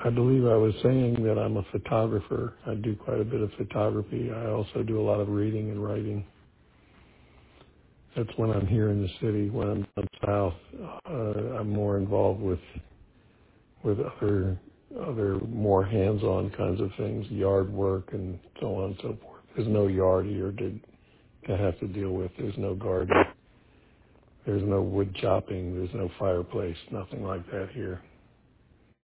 I believe I was saying that I'm a photographer. I do quite a bit of photography. I also do a lot of reading and writing. That's when I'm here in the city. When I'm down south, I'm more involved with other more hands-on kinds of things, yard work and so on and so forth. There's no yard here to have to deal with. There's no garden. There's no wood chopping. There's no fireplace. Nothing like that here.